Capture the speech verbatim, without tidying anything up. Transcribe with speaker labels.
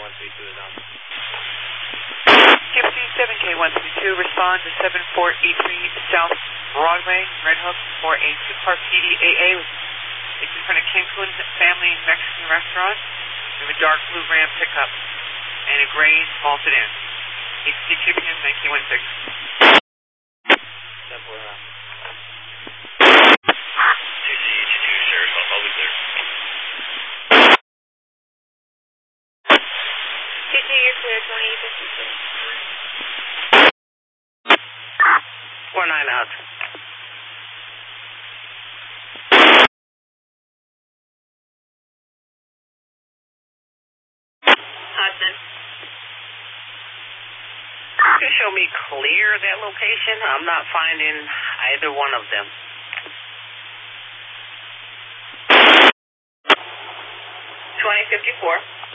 Speaker 1: one three two is on.
Speaker 2: Q C seven K one three two, respond to seven four eight three South Broadway, Red Hook, for a two-car P D A A. It's in front of Cancun Family Mexican Restaurant. We have a dark blue Ram pickup and a gray small sedan. eight fifty-two P M nine K one six.
Speaker 1: Step four, uh.
Speaker 3: two C two two, sir, I'll be clear.
Speaker 4: two C, you're clear, twenty fifty-six.
Speaker 5: four nine out.
Speaker 4: Hudson.
Speaker 5: Can you show me clear that location? I'm not finding either one of them.
Speaker 4: twenty fifty-four.